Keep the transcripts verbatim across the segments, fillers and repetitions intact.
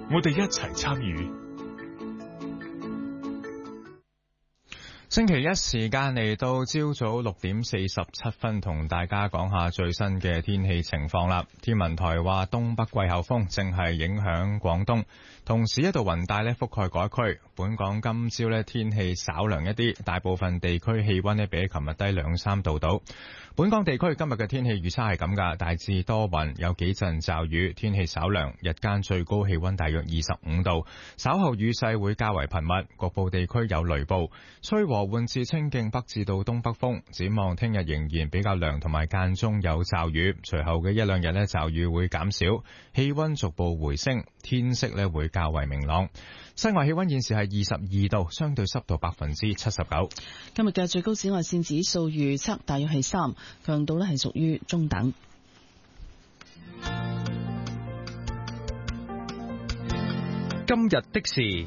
我哋一齊參與。 星期一時間嚟到朝早六點四十七分，同大家講下最新嘅天氣情況啦。天文台話東北季候風正係影響廣東，同時一道雲帶咧覆蓋嗰一區。本港今朝咧天氣稍涼一啲，大部分地區氣溫咧比琴日低兩三度到。本港地區今日嘅天氣預測係咁噶，大致多雲，有幾陣驟雨，天氣稍涼，日間最高氣溫大約二十五度。稍後雨勢會較為頻密，局部地區有雷暴，吹和緩至清勁北至到東北風。展望聽日仍然比較涼，同埋間中有驟雨，隨後嘅一兩日呢驟雨會減少，氣溫逐步回升，天色呢會較為明朗。室外氣溫現時係二十二度，相對濕度百分之七十九。 今日嘅最高紫外線指數預測大約係三，強度呢係屬於中等。 今日的事，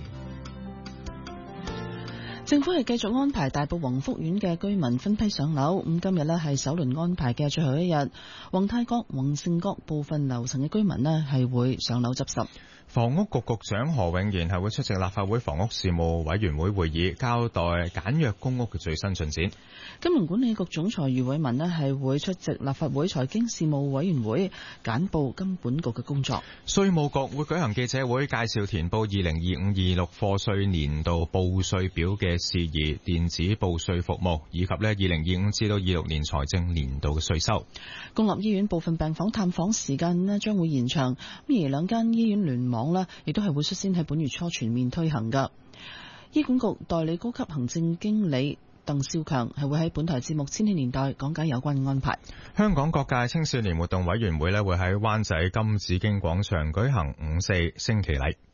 政府係繼續安排大埔宏福苑嘅居民分批上樓。咁今日呢係首輪安排嘅最後一日，宏泰閣、宏盛閣部分樓層嘅居民呢係會上樓執拾。 房屋局局長何永賢係會出席立法會房屋事務委員會會議，交代簡約公屋嘅最新進展。 金融管理局總裁余偉文呢係會出席立法會財經事務委員會，簡報金管局嘅工作。 稅務局會舉行記者會，介紹填報二零二五二六課稅年度報稅表嘅事宜、電子報稅服務，以及呢二零二五至到二六年財政年度嘅稅收。 公立醫院部分病房探訪時間呢將會延長，而兩間醫院聯網呢亦都係會率先喺本月初全面推行㗎。醫管局代理高級行政經理鄧少強係會喺本台節目《千禧年代》講解有關安排。 香港各界青少年活動委員會呢會喺灣仔金紫荊廣場舉行五四升旗禮。